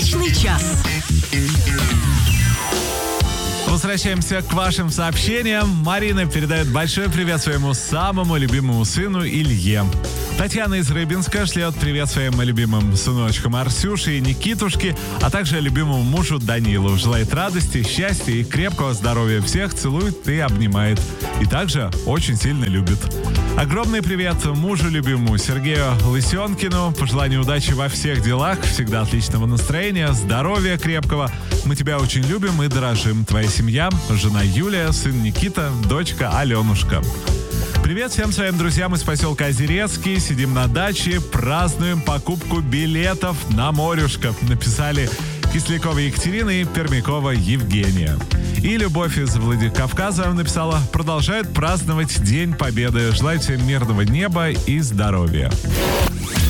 Удачный час. Возвращаемся к вашим сообщениям. Марина передает большой привет своему самому любимому сыну Илье. Татьяна из Рыбинска шлет привет своим любимым сыночкам Арсюше и Никитушке, а также любимому мужу Данилу. Желает радости, счастья и крепкого здоровья. Всех целует и обнимает. И также очень сильно любит. Огромный привет мужу любимому Сергею Лысенкину. Пожелание удачи во всех делах, всегда отличного настроения, здоровья крепкого. Мы тебя очень любим и дорожим. Твоя семья, жена Юлия, сын Никита, дочка Аленушка. Привет всем своим друзьям из поселка Озерецкий. Сидим на даче, празднуем покупку билетов на морюшко. Написали Кислякова Екатерина и Пермякова Евгения. И Любовь из Владикавказа написала: продолжают праздновать День Победы. Желаю всем мирного неба и здоровья.